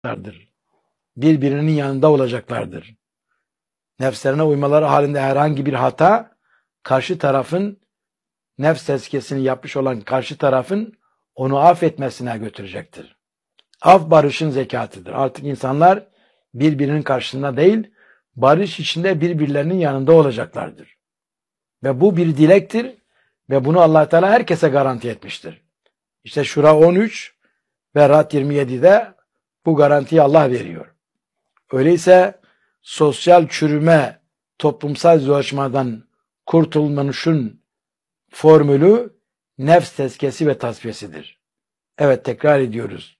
olacaklardır. Birbirinin yanında olacaklardır. Nefslerine uymaları halinde herhangi bir hata, karşı tarafın nefs tezkiyesini yapmış olan karşı tarafın onu affetmesine götürecektir. Af barışın zekatıdır. Artık insanlar birbirinin karşısında değil, barış içinde birbirlerinin yanında olacaklardır. Ve bu bir dilektir ve bunu Allah Teala herkese garanti etmiştir. İşte Şura 13 ve Ra'd 27'de bu garantiyi Allah veriyor. Öyleyse sosyal çürüme, toplumsal yozlaşmadan kurtulmanın formülü nefs tezkiyesi ve tasfiyesidir. Evet, tekrar ediyoruz.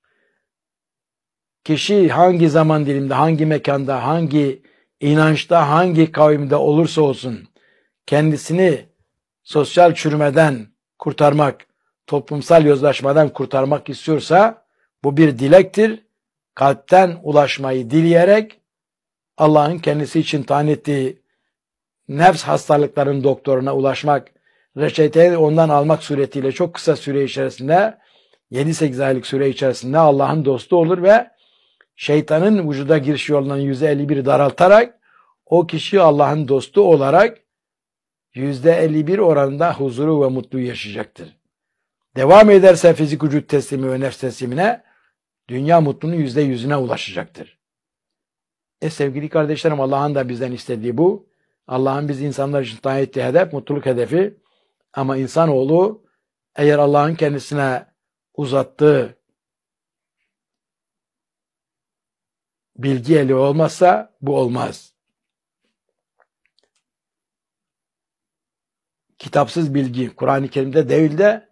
Kişi hangi zaman dilimde, hangi mekanda, hangi inançta, hangi kavimde olursa olsun kendisini sosyal çürümeden kurtarmak, toplumsal yozlaşmadan kurtarmak istiyorsa bu bir dilektir. Kalpten ulaşmayı dileyerek Allah'ın kendisi için tayin ettiği nefs hastalıklarının doktoruna ulaşmak, reçeteyi ondan almak suretiyle çok kısa süre içerisinde 7-8 aylık süre içerisinde Allah'ın dostu olur ve şeytanın vücuda giriş yolundan %51 daraltarak o kişi Allah'ın dostu olarak %51 oranında huzuru ve mutluluğu yaşayacaktır. Devam ederse fizik vücut teslimi ve nefs teslimine dünya mutluluğunun %100'üne ulaşacaktır. Sevgili kardeşlerim, Allah'ın da bizden istediği bu. Allah'ın biz insanlar için tayin ettiği hedef, mutluluk hedefi. Ama insanoğlu eğer Allah'ın kendisine uzattığı bilgi eli olmazsa bu olmaz. Kitapsız bilgi, Kur'an-ı Kerim'de değil de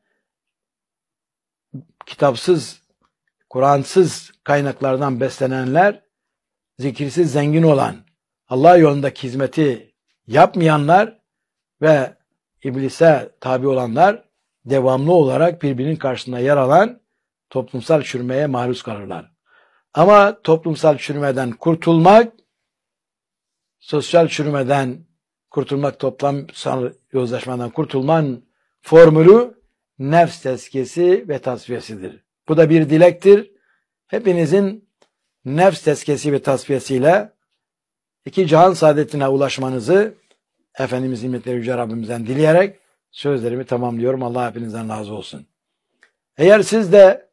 kitapsız, Kur'ansız kaynaklardan beslenenler, zikirsiz zengin olan, Allah yolundaki hizmeti yapmayanlar ve iblise tabi olanlar devamlı olarak birbirinin karşısında yer alan toplumsal çürümeye maruz kalırlar. Ama toplumsal çürümeden kurtulmak, sosyal çürümeden kurtulmak, toplumsal yozlaşmadan kurtulmanın formülü nefs tezkiyesi ve tasfiyesidir. Bu da bir dilektir. Hepinizin nefs tezkiyesi ve tasfiyesiyle iki cihan saadetine ulaşmanızı Efendimiz nimetleri Yüce Rabbimizden dileyerek sözlerimi tamamlıyorum. Allah hepinizden razı olsun. Eğer siz de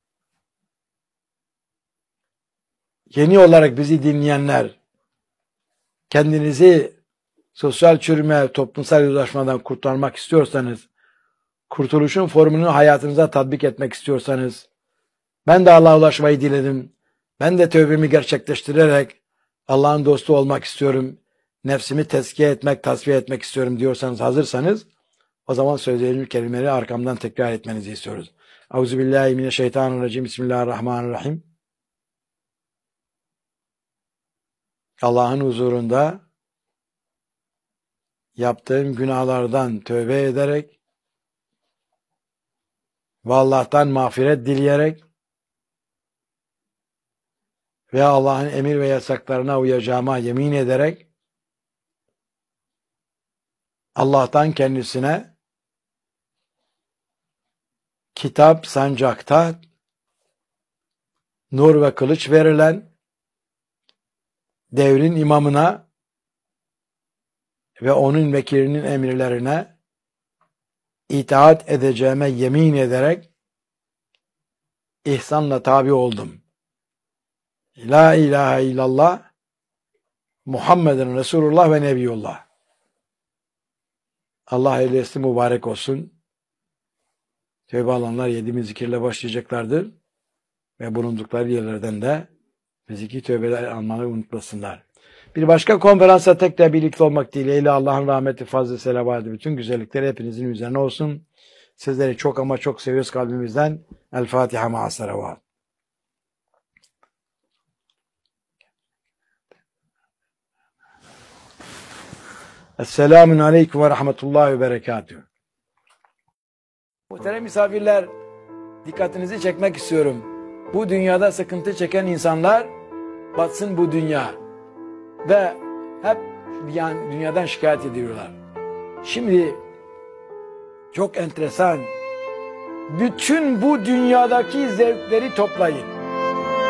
yeni olarak bizi dinleyenler kendinizi sosyal çürüme, toplumsal yozlaşmadan kurtarmak istiyorsanız, kurtuluşun formülünü hayatınıza tatbik etmek istiyorsanız, ben de Allah'a ulaşmayı diledim, ben de tövbemi gerçekleştirerek Allah'ın dostu olmak istiyorum, nefsimi tezkiye etmek, tasfiye etmek istiyorum diyorsanız, hazırsanız, o zaman sözlerimi, kelimeleri arkamdan tekrar etmenizi istiyoruz. Euzubillahimineşşeytanirracim. Bismillahirrahmanirrahim. Allah'ın huzurunda yaptığım günahlardan tövbe ederek ve Allah'tan mağfiret dileyerek ve Allah'ın emir ve yasaklarına uyacağıma yemin ederek Allah'tan kendisine kitap, sancakta nur ve kılıç verilen devrin imamına ve onun vekilinin emirlerine itaat edeceğime yemin ederek ihsanla tabi oldum. La ilahe illallah Muhammeden Resulullah ve Nebiyullah. Allah eylesi mübarek olsun. Tövbe alanlar 7.000 zikirle başlayacaklardır. Ve bulundukları yerlerden de fiziki tövbeler almayı unutmasınlar. Bir başka konferansa tekrar birlikte olmak dileğiyle Allah'ın rahmeti, fazla selavatı, bütün güzellikleri hepinizin üzerine olsun. Sizleri çok ama çok seviyoruz kalbimizden. El Fatiha ma'a salavat. Esselamun aleyküm ve rahmetullahi ve berekatühü. Muhterem misafirler, dikkatinizi çekmek istiyorum. Bu dünyada sıkıntı çeken insanlar batsın bu dünya ve hep yani dünyadan şikayet ediyorlar. Şimdi çok enteresan, bütün bu dünyadaki zevkleri toplayın.